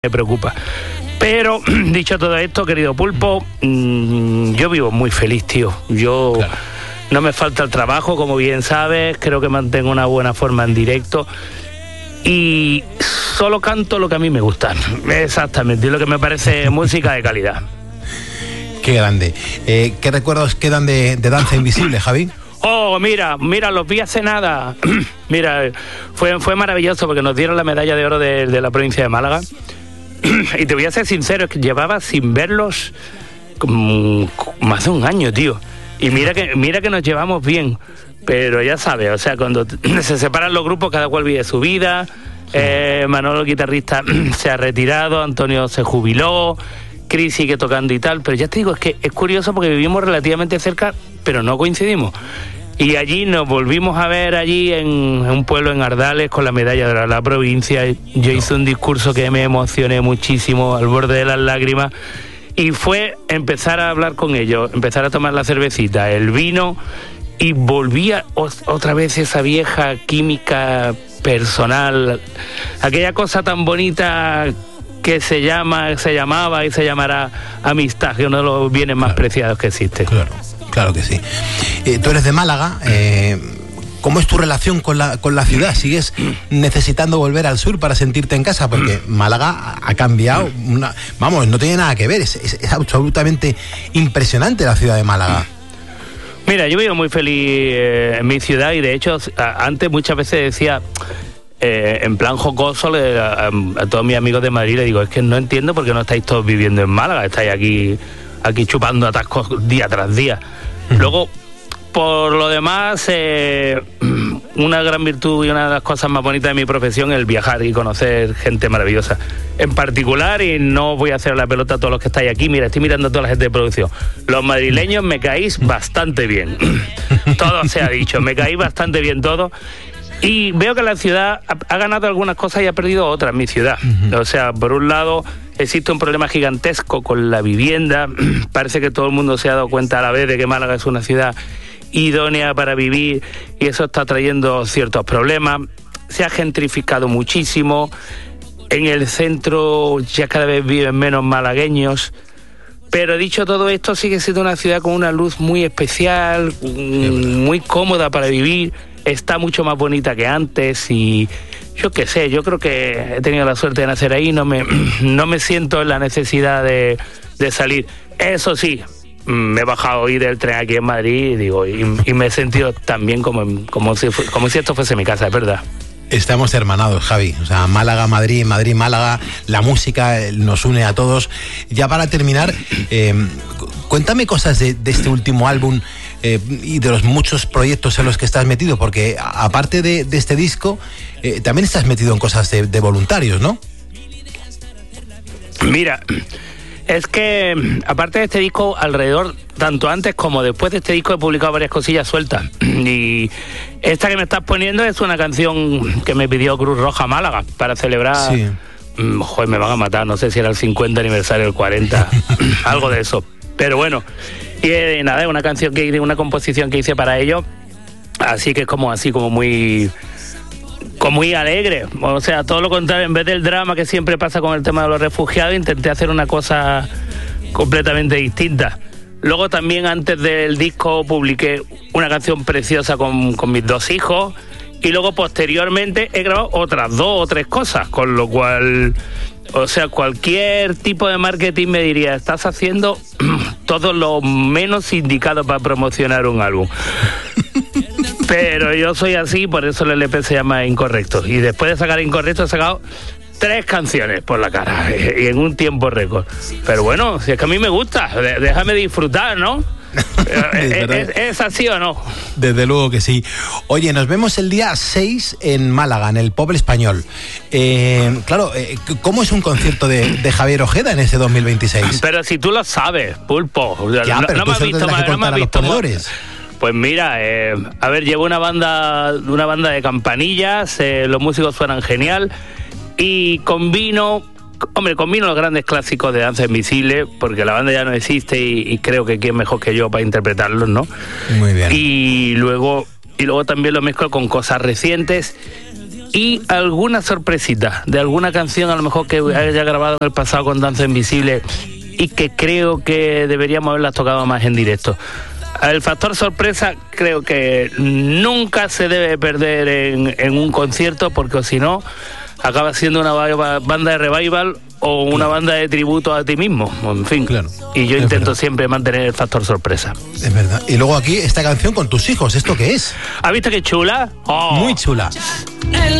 me preocupa. Pero, dicho todo esto, querido Pulpo, yo vivo muy feliz, tío. Yo claro. No me falta el trabajo, como bien sabes, creo que mantengo una buena forma en directo y solo canto lo que a mí me gusta. Exactamente, lo que me parece música de calidad. Qué grande. ¿Qué recuerdos quedan de Danza Invisible, Javi? Oh, mira, los vi hace nada. Mira, fue maravilloso porque nos dieron la medalla de oro de la provincia de Málaga. Y te voy a ser sincero, es que llevaba sin verlos más de un año, tío. Y mira que nos llevamos bien. Pero ya sabes, o sea, cuando se separan los grupos, cada cual vive su vida. Manolo, el guitarrista, se ha retirado, Antonio se jubiló, Cris sigue tocando y tal. Pero ya te digo, es que es curioso porque vivimos relativamente cerca, pero no coincidimos. Y allí nos volvimos a ver allí en un pueblo en Ardales con la medalla de la provincia. Yo hice un discurso que me emocioné muchísimo, al borde de las lágrimas. Y fue empezar a hablar con ellos, empezar a tomar la cervecita, el vino, y volvía otra vez esa vieja química personal, aquella cosa tan bonita que se llamaba y se llamará amistad, que es uno de los bienes más preciados que existe. Claro que sí. Tú eres de Málaga. ¿Cómo es tu relación con la ciudad? ¿Sigues necesitando volver al sur para sentirte en casa? Porque Málaga ha cambiado. No tiene nada que ver. Es absolutamente impresionante la ciudad de Málaga. Mira, yo vivo muy feliz en mi ciudad y de hecho antes muchas veces decía, en plan jocoso, a todos mis amigos de Madrid le digo, es que no entiendo por qué no estáis todos viviendo en Málaga, estáis aquí chupando atascos día tras día. Luego, por lo demás, una gran virtud y una de las cosas más bonitas de mi profesión es el viajar y conocer gente maravillosa. En particular, y no voy a hacer la pelota a todos los que estáis aquí, mira, estoy mirando a toda la gente de producción. Los madrileños me caís bastante bien. Todo se ha dicho, me caís bastante bien todo. Y veo que la ciudad ha ganado algunas cosas y ha perdido otras, mi ciudad. O sea, por un lado, existe un problema gigantesco con la vivienda. Parece que todo el mundo se ha dado cuenta a la vez de que Málaga es una ciudad idónea para vivir y eso está trayendo ciertos problemas. Se ha gentrificado muchísimo. En el centro ya cada vez viven menos malagueños. Pero dicho todo esto, sigue siendo una ciudad con una luz muy especial, muy cómoda para vivir. Está mucho más bonita que antes y yo qué sé, yo creo que he tenido la suerte de nacer ahí, no me siento en la necesidad de salir. Eso sí, me he bajado hoy del tren aquí en Madrid y me he sentido también como si esto fuese mi casa, es verdad. Estamos hermanados, Javi. O sea, Málaga, Madrid, Madrid, Málaga, la música nos une a todos. Ya para terminar, cuéntame cosas de este último álbum y de los muchos proyectos en los que estás metido, porque aparte de este disco, también estás metido en cosas de voluntarios, ¿no? Mira, es que aparte de este disco, alrededor, tanto antes como después de este disco, he publicado varias cosillas sueltas. Y esta que me estás poniendo es una canción que me pidió Cruz Roja Málaga para celebrar... Sí. Joder, me van a matar, no sé si era el 50 aniversario, el 40, algo de eso. Pero bueno, y nada, es una canción una composición que hice para ello, así que es como muy alegre. O sea, todo lo contrario, en vez del drama que siempre pasa con el tema de los refugiados, intenté hacer una cosa completamente distinta. Luego también antes del disco publiqué una canción preciosa con mis dos hijos y luego posteriormente he grabado otras 2 o 3 cosas, con lo cual, o sea, cualquier tipo de marketing me diría, estás haciendo todo lo menos indicado para promocionar un álbum. Pero yo soy así, por eso el LP se llama Incorrecto. Y después de sacar Incorrecto he sacado 3 canciones por la cara y en un tiempo récord. Pero bueno, si es que a mí me gusta, déjame disfrutar, ¿no? ¿Es así o no? Desde luego que sí. Oye, nos vemos el día 6 en Málaga, en el Poble Español. Claro, ¿cómo es un concierto de Javier Ojeda en ese 2026? Pero si tú lo sabes, Pulpo. Ya, pero tú no me has visto más. Pues mira, a ver, llevo una banda de campanillas, los músicos suenan genial y combino los grandes clásicos de Danza Invisible, porque la banda ya no existe y creo que quién mejor que yo para interpretarlos, ¿no? Muy bien. Y luego también lo mezclo con cosas recientes y alguna sorpresita de alguna canción a lo mejor que haya grabado en el pasado con Danza Invisible y que creo que deberíamos haberlas tocado más en directo. El factor sorpresa creo que nunca se debe perder en un concierto, porque si no acaba siendo una banda de revival o una banda de tributo a ti mismo, en fin. Claro, y yo intento siempre mantener el factor sorpresa. Es verdad. Y luego aquí esta canción con tus hijos, ¿esto qué es? ¿Has visto qué chula? Oh. Muy chula.